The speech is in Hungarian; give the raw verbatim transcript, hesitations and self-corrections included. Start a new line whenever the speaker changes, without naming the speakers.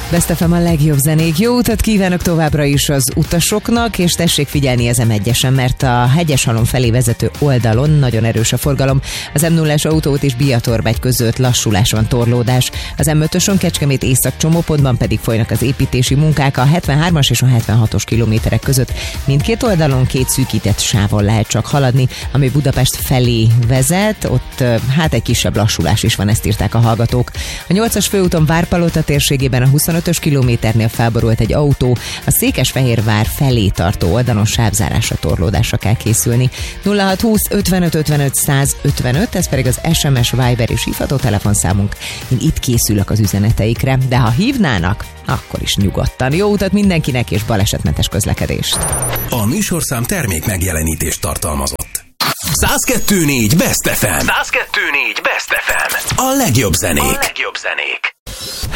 Best ef em a legjobb zenék. Jó utat kívánok továbbra is az utasoknak, és tessék figyelni az em egyesen, mert a Hegyeshalom felé vezető oldalon nagyon erős a forgalom. Az em nullás autóút és Biatorbegy között lassulás van, torlódás. Az em ötöson Kecskemét észak csomópontban pedig folynak az építési munkák a hetvenhármas és a hetvenhatos kilométerek között. Mindkét oldalon két szűkített sávon lehet csak haladni, ami Budapest felé vezet, ott hát egy kisebb lassulás is van, ezt írták a hallgatók. A nyolcas főúton Várpalota térségében a huszonötös kilométernél felborult egy autó, a Székesfehérvár felé tartó oldalon sávzárásra, torlódásra kell készülni. nulla hat húsz ötvenöt ötvenöt száz ötvenöt, ez pedig az es em es, Viber és hívható telefonszámunk. Én itt készülök az üzeneteikre, de ha hívnának, akkor is nyugodtan. Jó utat mindenkinek, és balesetmentes közlekedést.
A műsorszám termék megjelenítést tartalmazott. száz kettő négy Best ef em. száz kettő négy Best ef em. A legjobb zenék. A legjobb zenék.